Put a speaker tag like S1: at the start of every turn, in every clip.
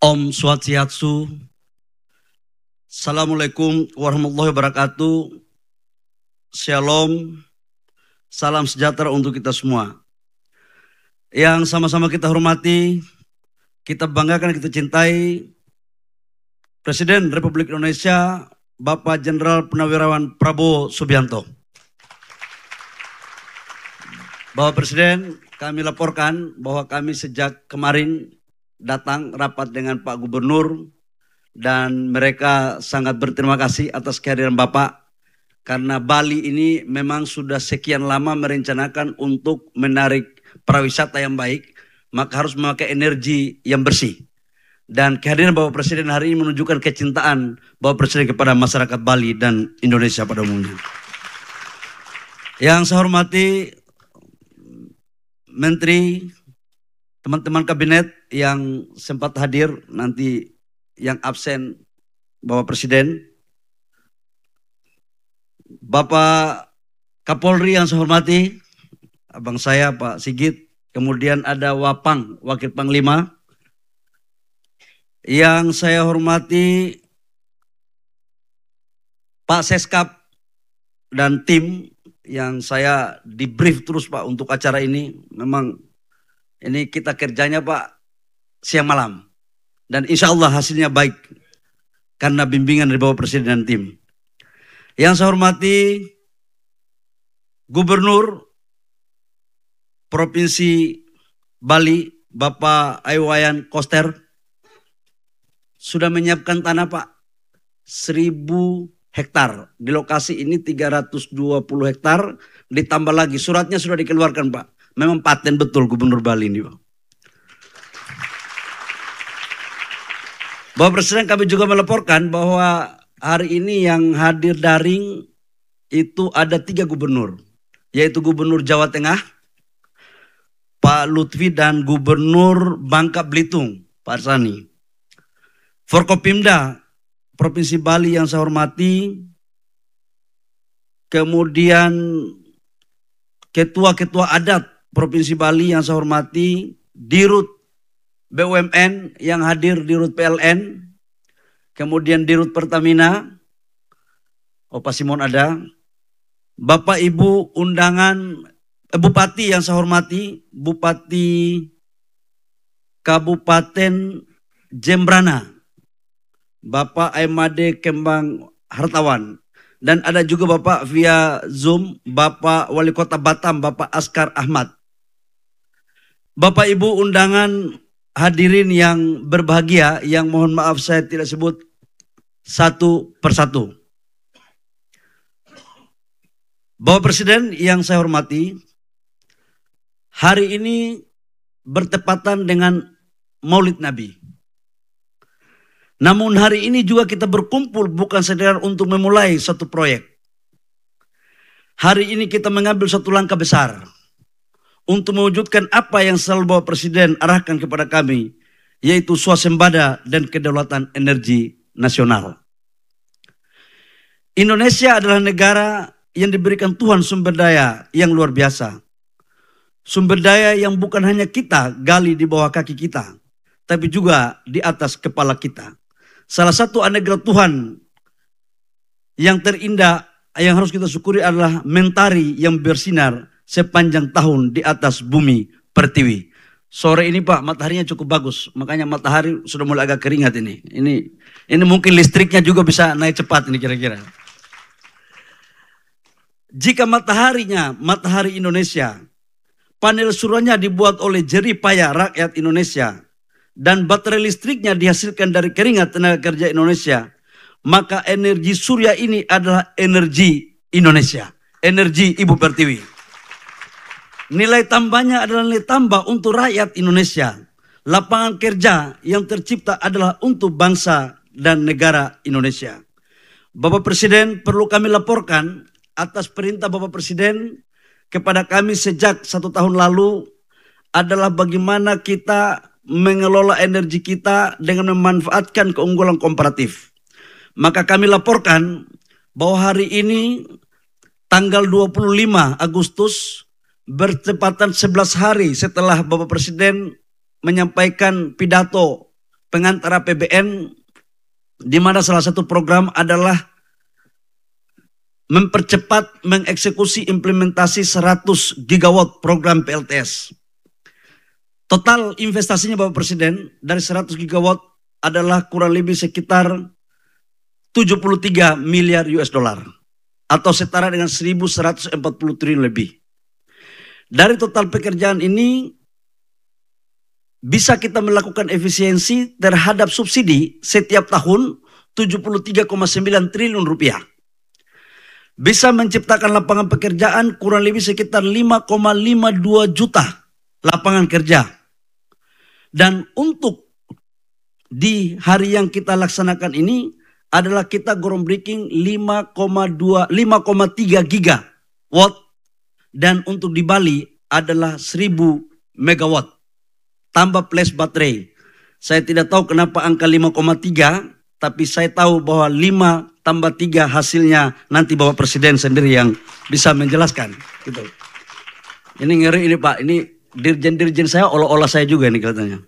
S1: Om Swastiastu. Assalamualaikum warahmatullahi wabarakatuh. Shalom. Salam sejahtera untuk kita semua. Yang sama-sama kita hormati, kita banggakan, kita cintai Presiden Republik Indonesia Bapak Jenderal Purnawirawan Prabowo Subianto. Bapak Presiden, kami laporkan bahwa kami sejak kemarin datang rapat dengan Pak Gubernur dan mereka sangat berterima kasih atas kehadiran Bapak karena Bali ini memang sudah sekian lama merencanakan untuk menarik pariwisata yang baik, maka harus memakai energi yang bersih. Dan kehadiran Bapak Presiden hari ini menunjukkan kecintaan Bapak Presiden kepada masyarakat Bali dan Indonesia pada umumnya. Yang saya hormati Menteri, teman-teman kabinet yang sempat hadir, nanti yang absen Bapak Presiden, Bapak Kapolri yang saya hormati, abang saya Pak Sigit, kemudian ada Wapang, Wakil Panglima, yang saya hormati Pak Seskap dan tim yang saya di-brief terus Pak untuk acara ini. Memang ini kita kerjanya Pak siang malam dan insya Allah hasilnya baik karena bimbingan dari Bapak Presiden dan tim. Yang saya hormati Gubernur Provinsi Bali Bapak Iwayan Koster sudah menyiapkan tanah Pak 1000 hektar. Di lokasi ini 320 hektar ditambah lagi. Suratnya sudah dikeluarkan Pak. Memang paten betul Gubernur Bali ini Pak. Bapak Presiden, kami juga melaporkan bahwa hari ini yang hadir daring itu ada 3 gubernur. Yaitu Gubernur Jawa Tengah, Pak Lutfi, dan Gubernur Bangka Belitung, Pak Arsani. Forkopimda Provinsi Bali yang saya hormati, kemudian ketua-ketua adat Provinsi Bali yang saya hormati, Dirut BUMN yang hadir, Dirut PLN, kemudian Dirut Pertamina, Pak Simon ada, Bapak Ibu undangan, Bupati yang saya hormati, Bupati Kabupaten Jembrana, Bapak Aimade Kembang Hartawan, dan ada juga Bapak via Zoom, Bapak Wali Kota Batam, Bapak Askar Ahmad. Bapak Ibu undangan hadirin yang berbahagia, yang mohon maaf saya tidak sebut satu persatu. Bapak Presiden yang saya hormati, hari ini bertepatan dengan Maulid Nabi. Namun hari ini juga kita berkumpul bukan sekedar untuk memulai satu proyek. Hari ini kita mengambil satu langkah besar untuk mewujudkan apa yang selalu Bapak Presiden arahkan kepada kami, yaitu swasembada dan kedaulatan energi nasional. Indonesia adalah negara yang diberikan Tuhan sumber daya yang luar biasa. Sumber daya yang bukan hanya kita gali di bawah kaki kita, tapi juga di atas kepala kita. Salah satu anugerah Tuhan yang terindah yang harus kita syukuri adalah mentari yang bersinar sepanjang tahun di atas bumi pertiwi. Sore ini Pak, mataharinya cukup bagus, makanya matahari sudah mulai agak keringat ini. Ini mungkin listriknya juga bisa naik cepat ini kira-kira. Jika mataharinya matahari Indonesia, panel suryanya dibuat oleh jerih payah rakyat Indonesia, dan baterai listriknya dihasilkan dari keringat tenaga kerja Indonesia, maka energi surya ini adalah energi Indonesia, energi Ibu Pertiwi. Nilai tambahnya adalah nilai tambah untuk rakyat Indonesia. Lapangan kerja yang tercipta adalah untuk bangsa dan negara Indonesia. Bapak Presiden, perlu kami laporkan atas perintah Bapak Presiden kepada kami sejak 1 tahun lalu adalah bagaimana kita mengelola energi kita dengan memanfaatkan keunggulan komparatif. Maka kami laporkan bahwa hari ini tanggal 25 Agustus bertepatan 11 hari setelah Bapak Presiden menyampaikan pidato pengantara APBN, di mana salah satu program adalah mempercepat mengeksekusi implementasi 100 gigawatt program PLTS. Total investasinya Bapak Presiden dari 100 gigawatt adalah kurang lebih sekitar 73 miliar US dollar atau setara dengan 1.140 triliun lebih. Dari total pekerjaan ini bisa kita melakukan efisiensi terhadap subsidi setiap tahun 73,9 triliun rupiah. Bisa menciptakan lapangan pekerjaan kurang lebih sekitar 5,52 juta lapangan kerja. Dan untuk di hari yang kita laksanakan ini adalah kita groundbreaking 5,3 gigawatt, dan untuk di Bali adalah 1.000 megawatt tambah plus baterai. Saya tidak tahu kenapa angka 5,3, tapi saya tahu bahwa 5 tambah 3 hasilnya nanti Bapak Presiden sendiri yang bisa menjelaskan. Gitu. Ini ngeri ini Pak, ini dirjen-dirjen saya olah-olah saya juga ini kelihatannya.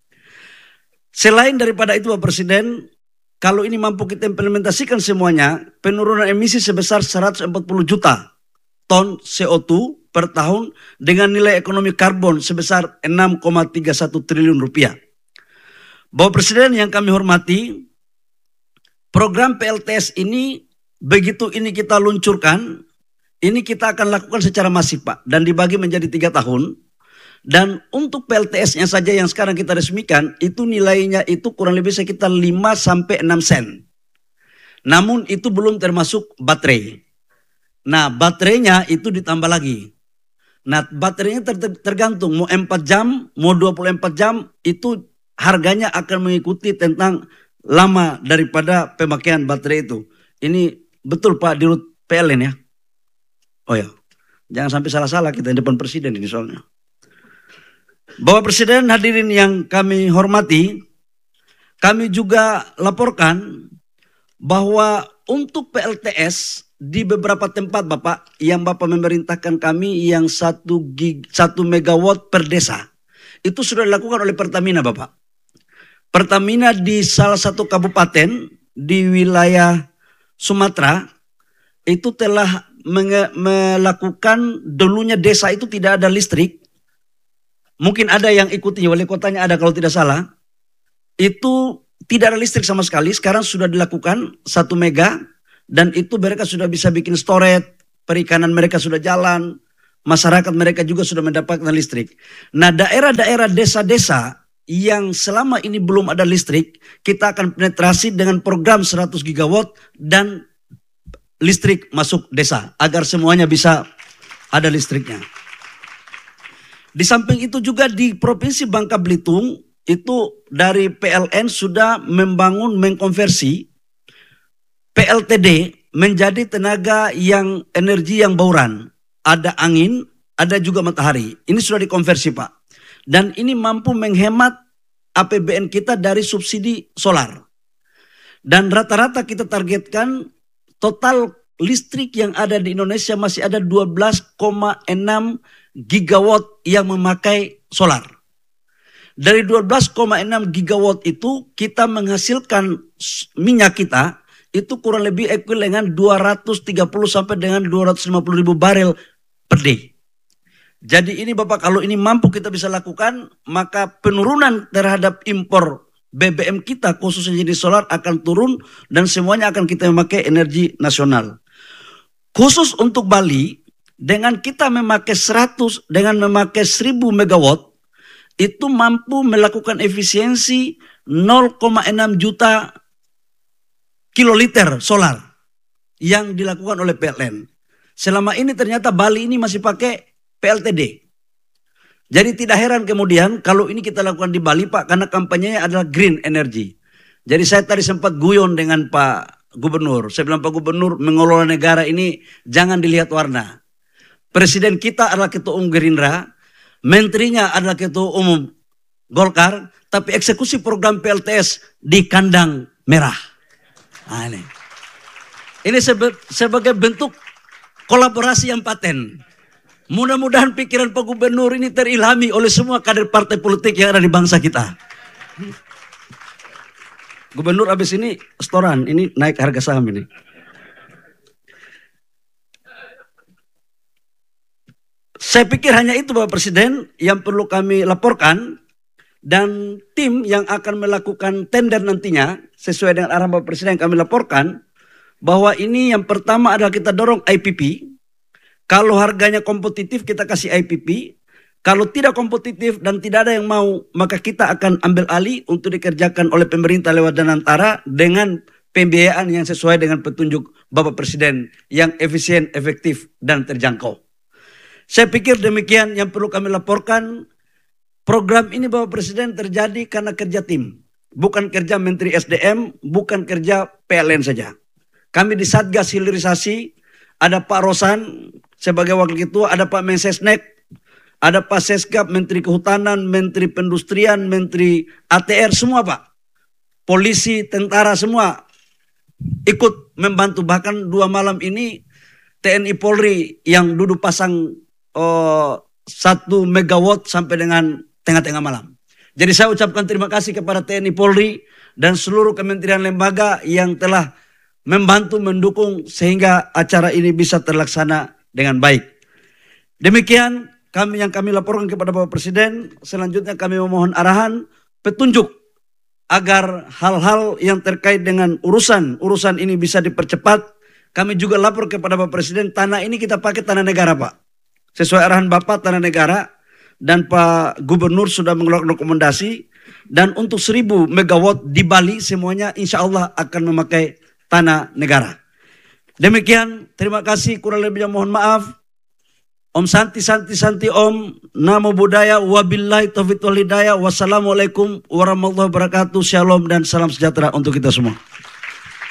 S1: Selain daripada itu Bapak Presiden, kalau ini mampu kita implementasikan semuanya, penurunan emisi sebesar 140 juta ton CO2 per tahun dengan nilai ekonomi karbon sebesar 6,31 triliun rupiah. Bapak Presiden yang kami hormati, program PLTS ini begitu ini kita luncurkan, ini kita akan lakukan secara masif Pak, dan dibagi menjadi 3 tahun. Dan untuk PLTS-nya saja yang sekarang kita resmikan, itu nilainya itu kurang lebih sekitar 5-6 sen. Namun itu belum termasuk baterai. Nah baterainya itu ditambah lagi. Nah baterainya tergantung, mau 4 jam, mau 24 jam, itu harganya akan mengikuti tentang lama daripada pemakaian baterai itu. Ini betul Pak Dirut PLN ya. Oh ya, jangan sampai salah-salah kita di depan Presiden ini soalnya. Bapak Presiden, hadirin yang kami hormati, kami juga laporkan bahwa untuk PLTS di beberapa tempat Bapak, yang Bapak memerintahkan kami yang 1 megawatt per desa, itu sudah dilakukan oleh Pertamina Bapak. Pertamina di salah satu kabupaten di wilayah Sumatera itu telah melakukan, dulunya desa itu tidak ada listrik. Mungkin ada yang ikuti, wali kotanya ada kalau tidak salah. Itu tidak ada listrik sama sekali, sekarang sudah dilakukan 1 mega. Dan itu mereka sudah bisa bikin storage, perikanan mereka sudah jalan, masyarakat mereka juga sudah mendapatkan listrik. Nah daerah-daerah desa-desa yang selama ini belum ada listrik, kita akan penetrasi dengan program 100 gigawatt dan listrik masuk desa, agar semuanya bisa ada listriknya. Di samping itu juga di Provinsi Bangka Belitung, itu dari PLN sudah mengkonversi PLTD menjadi tenaga yang energi yang bauran. Ada angin, ada juga matahari. Ini sudah dikonversi Pak. Dan ini mampu menghemat APBN kita dari subsidi solar. Dan rata-rata kita targetkan total listrik yang ada di Indonesia masih ada 12,6 gigawatt yang memakai solar. Dari 12,6 gigawatt itu kita menghasilkan minyak kita itu kurang lebih ekuivalen 230 sampai dengan 250 ribu barel per day. Jadi ini Bapak, kalau ini mampu kita bisa lakukan, maka penurunan terhadap impor BBM kita khususnya jenis solar akan turun dan semuanya akan kita memakai energi nasional. Khusus untuk Bali, dengan kita memakai 100, dengan memakai 1000 megawatt, itu mampu melakukan efisiensi 0,6 juta kiloliter solar yang dilakukan oleh PLN. Selama ini ternyata Bali ini masih pakai PLTD. Jadi tidak heran kemudian kalau ini kita lakukan di Bali Pak, karena kampanyenya adalah green energy. Jadi saya tadi sempat guyon dengan Pak Gubernur. Saya bilang Pak Gubernur, mengelola negara ini jangan dilihat warna. Presiden kita adalah ketua umum Gerindra, menterinya adalah ketua umum Golkar, tapi eksekusi program PLTS di kandang merah. Nah, ini sebagai bentuk kolaborasi yang paten. Mudah-mudahan pikiran Pak Gubernur ini terilhami oleh semua kader partai politik yang ada di bangsa kita. Gubernur abis ini setoran, ini naik harga saham ini. Saya pikir hanya itu Bapak Presiden yang perlu kami laporkan, dan tim yang akan melakukan tender nantinya sesuai dengan arahan Bapak Presiden kami laporkan bahwa ini yang pertama adalah kita dorong IPP. Kalau harganya kompetitif kita kasih IPP. Kalau tidak kompetitif dan tidak ada yang mau, maka kita akan ambil alih untuk dikerjakan oleh pemerintah lewat dana antara dengan pembiayaan yang sesuai dengan petunjuk Bapak Presiden yang efisien, efektif, dan terjangkau. Saya pikir demikian yang perlu kami laporkan. Program ini Bapak Presiden terjadi karena kerja tim. Bukan kerja Menteri SDM, bukan kerja PLN saja. Kami di Satgas Hilirisasi, ada Pak Rosan sebagai Wakil Ketua, ada Pak Mensesnek, ada Pak Seskap, Menteri Kehutanan, Menteri Perindustrian, Menteri ATR, semua Pak. Polisi, tentara, semua ikut membantu. Bahkan 2 malam ini TNI Polri yang duduk pasang 1 megawatt sampai dengan tengah-tengah malam. Jadi saya ucapkan terima kasih kepada TNI Polri dan seluruh kementerian lembaga yang telah membantu mendukung sehingga acara ini bisa terlaksana dengan baik. Demikian yang kami laporkan kepada Bapak Presiden. Selanjutnya kami memohon arahan, petunjuk agar hal-hal yang terkait dengan urusan ini bisa dipercepat. Kami juga lapor kepada Bapak Presiden, tanah ini kita pakai tanah negara Pak. Sesuai arahan Bapak tanah negara, dan Pak Gubernur sudah mengeluarkan rekomendasi. Dan untuk 1000 megawatt di Bali semuanya insya Allah akan memakai tanah negara. Demikian, terima kasih, kurang lebihnya mohon maaf. Om Santi Santi Santi Om, Namo Buddhaya, wabillahi taufiq wal hidayah, wassalamualaikum warahmatullahi wabarakatuh, shalom dan salam sejahtera untuk kita semua.